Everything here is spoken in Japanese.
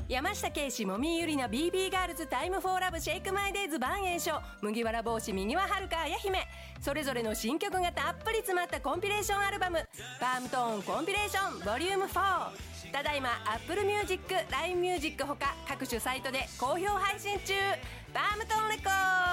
山下圭史、もみゆりな、 BB ガールズ、タイムフォーラブ、シェイクマイデイズ、万栄翔、麦わら帽子、右ははるか、綾姫、それぞれの新曲がたっぷり詰まったコンピレーションアルバム、パームトーンコンピレーションボリューム4、ただいま Apple Music、LINE Music ほか各種サイトで好評配信中。パームトーンレコード。